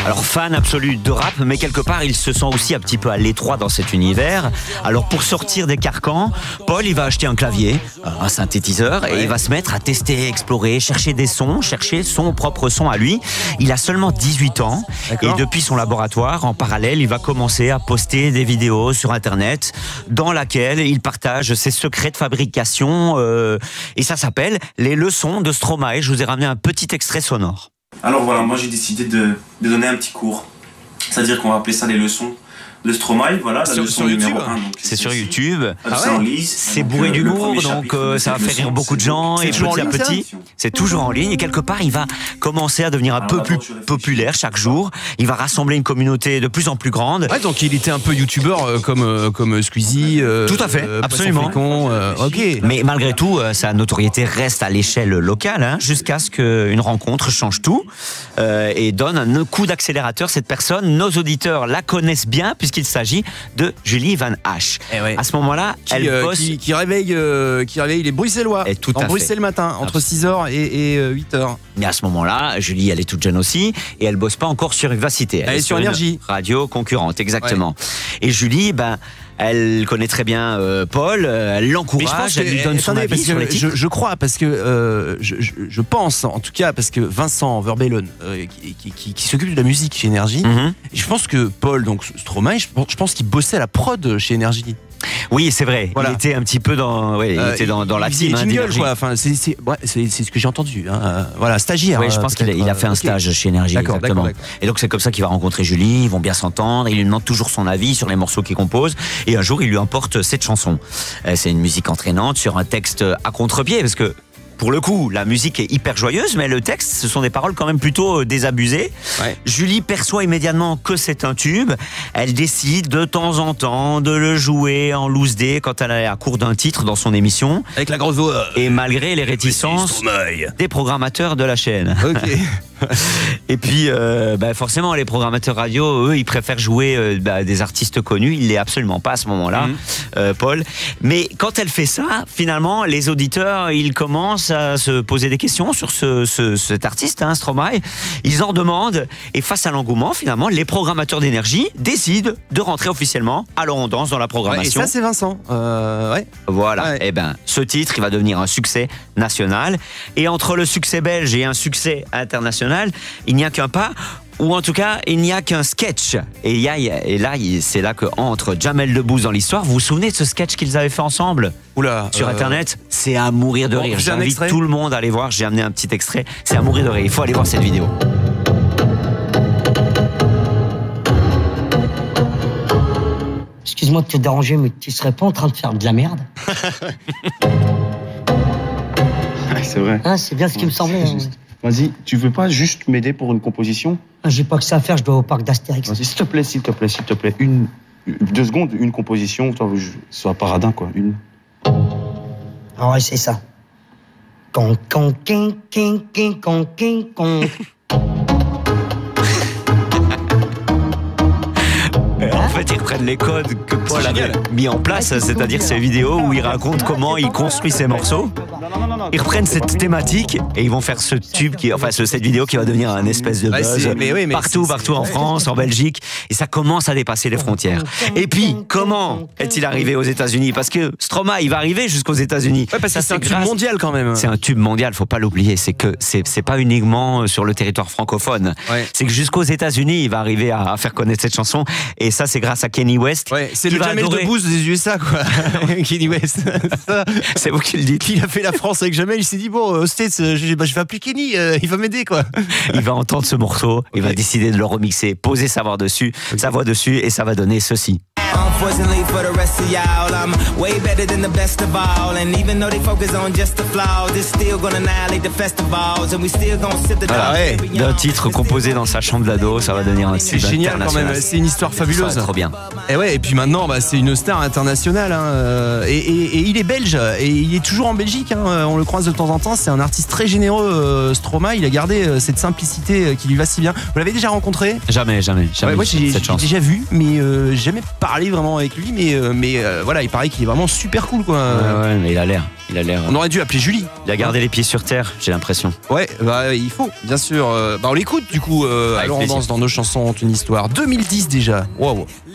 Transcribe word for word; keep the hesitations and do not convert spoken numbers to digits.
Alors fan absolu de rap, mais quelque part il se sent aussi un petit peu à l'étroit dans cet univers. Alors pour sortir des carcans, Paul il va acheter un clavier, un synthétiseur, et il va se mettre à tester, explorer, chercher des sons, chercher son propre son à lui. Il a seulement dix-huit ans. D'accord. Et depuis son laboratoire, en parallèle, il va commencer à poster des vidéos sur Internet dans laquelle il partage ses secrets de fabrication euh, et ça s'appelle les leçons de Stromae. Je vous ai ramené un petit extrait sonore. Alors voilà, moi j'ai décidé de, de donner un petit cours. C'est-à-dire qu'on va appeler ça les leçons de Stromae, voilà, la sur, leçon sur YouTube, numéro un. C'est sur YouTube. Ah ouais. C'est bourré d'humour, donc euh, ça va faire rire beaucoup de gens. Et petit à petit, c'est toujours en ligne. Et quelque part, il va commencer à devenir un peu plus populaire chaque jour. Il va rassembler une communauté de plus en plus grande. Ouais, donc il était un peu youtubeur euh, comme euh, comme Squeezie. Euh, tout à fait, euh, absolument. Fécon, euh, ok. Mais malgré tout, euh, sa notoriété reste à l'échelle locale, hein, jusqu'à ce qu'une rencontre change tout euh, et donne un coup d'accélérateur. Cette personne, nos auditeurs la connaissent bien puisqu'il s'agit de Julie Van Hache. Eh ouais. À ce moment-là, qui, elle euh, bosse... qui, qui, réveille, euh, qui réveille les Bruxellois et tout en à Bruxelles fait. matin, entre six heures et, et euh, huit heures. Mais à ce moment-là, Julie, elle est toute jeune aussi et elle bosse pas encore sur Vivacité. Elle, elle est, est sur Énergie. Radio concurrente, exactement. Ouais. Et Julie, ben... elle connaît très bien euh, Paul, euh, elle l'encourage, elle lui donne son avis sur les titres. Je, je crois, parce que euh, je, je, je pense, en tout cas, parce que Vincent Verbellen, euh, qui, qui, qui, qui s'occupe de la musique chez Énergie, mm-hmm. je pense que Paul, donc Stromae, je pense, je pense qu'il bossait à la prod chez Énergie. Oui, c'est vrai. Voilà. Il était un petit peu dans, ouais, il euh, était dans, dans la team. Hein, jingle, quoi. Enfin, c'est, c'est, ouais, c'est, c'est ce que j'ai entendu. Hein. Voilà, stagiaire. Oui, je pense qu'il a, il a fait un okay. stage chez Énergie. D'accord, exactement. D'accord, d'accord. Et donc c'est comme ça qu'il va rencontrer Julie. Ils vont bien s'entendre. Il lui demande toujours son avis sur les morceaux qu'il compose. Et un jour, il lui emporte cette chanson. C'est une musique entraînante sur un texte à contre-pied, parce que pour le coup, la musique est hyper joyeuse, mais le texte, ce sont des paroles quand même plutôt désabusées. Ouais. Julie perçoit immédiatement que c'est un tube. Elle décide de temps en temps de le jouer en loose day quand elle est à court d'un titre dans son émission. Avec la grosse voix. Et malgré les réticences des programmateurs de la chaîne. Ok. Et puis, euh, bah forcément, les programmateurs radio, eux, ils préfèrent jouer euh, bah, des artistes connus. Il l'est absolument pas à ce moment-là, mmh. euh, Paul. Mais quand elle fait ça, finalement, les auditeurs, ils commencent à se poser des questions sur ce, ce, cet artiste, hein, Stromae. Ils en demandent. Et face à l'engouement, finalement, les programmateurs d'Énergie décident de rentrer officiellement Alors on danse dans la programmation. Ouais, et ça, c'est Vincent. Euh, ouais. Voilà. Ouais. Et ben, ce titre, il va devenir un succès national. Et entre le succès belge et un succès international, il n'y a qu'un pas, ou en tout cas, il n'y a qu'un sketch. Et, il y a, et là, c'est là que entre Jamel Debbouze dans l'histoire. Vous vous souvenez de ce sketch qu'ils avaient fait ensemble ? Oula, sur euh... Internet ? C'est à mourir de bon, rire. J'invite tout le monde à aller voir. J'ai amené un petit extrait. C'est à mourir de rire. Il faut aller voir cette vidéo. Excuse-moi de te déranger, mais tu serais pas en train de faire de la merde ? C'est vrai. Ah, c'est bien ce qui ouais, me semblait. Vas-y, tu veux pas juste m'aider pour une composition ? J'ai pas que ça à faire, je dois au parc d'Astérix. Vas-y, s'il te plaît, s'il te plaît, s'il te plaît. Une, deux secondes, une composition, toi, je sois paradin, quoi. Une. Ah ouais, c'est ça. Con, con, king, king, king, con, king, con. En fait, ils reprennent les codes que Paul avait mis en place, c'est-à-dire ces vidéos où il raconte comment il construit ses morceaux. Ils reprennent cette thématique et ils vont faire ce tube, qui, enfin cette vidéo qui va devenir un espèce de buzz ouais, mais oui, mais partout, c'est, partout c'est... en France, en Belgique, et ça commence à dépasser les frontières. Et puis, comment est-il arrivé aux États-Unis ? Parce que Stromae, il va arriver jusqu'aux États-Unis. Ouais, parce que ça, c'est un tube mondial quand même. C'est un tube mondial, faut pas l'oublier. C'est que c'est, c'est pas uniquement sur le territoire francophone. Ouais. C'est que jusqu'aux États-Unis, il va arriver à, à faire connaître cette chanson. Et ça, c'est grâce à Kanye West. Ouais, c'est le Jamel Debbouze des U S A, quoi. Kanye West. Ça. C'est vous qui le dites. Il a fait la France avec Jamel, il s'est dit, bon, aux States, je, bah, je vais appeler Kenny, euh, il va m'aider, quoi. Il va entendre ce morceau, okay. Il va décider de le remixer, poser sa voix dessus, okay. sa voix dessus, et ça va donner ceci. Unfortunately for the rest of y'all, I'm way better than the best of all. And even though they focus on just the flaws, they're still gonna annihilate the festivals. And we still gonna sit the voilà, ouais. D'un titre composé dans sa chambre d'ado, ça va devenir un titre. C'est génial quand même, c'est une histoire fabuleuse. C'est trop bien. Et ouais, et puis maintenant, bah, c'est une star internationale. Hein, et, et, et il est belge, et il est toujours en Belgique. Hein, on le croise de temps en temps. C'est un artiste très généreux, euh, Stromae. Il a gardé euh, cette simplicité qui lui va si bien. Vous l'avez déjà rencontré ? Jamais, jamais, jamais. Ouais, moi, j'ai, j'ai déjà vu, mais euh, jamais parlé vraiment avec lui. Mais, euh, mais euh, voilà, il paraît qu'il est vraiment super cool, quoi. Ouais, ouais, mais il a l'air. Il a l'air. On aurait dû appeler Julie. Il a gardé les pieds sur terre, j'ai l'impression. Ouais, bah il faut, bien sûr. Euh, bah on l'écoute du coup. Euh, Avec alors on plaisir. danse dans nos chansons ont une histoire. deux mille dix déjà. Waouh.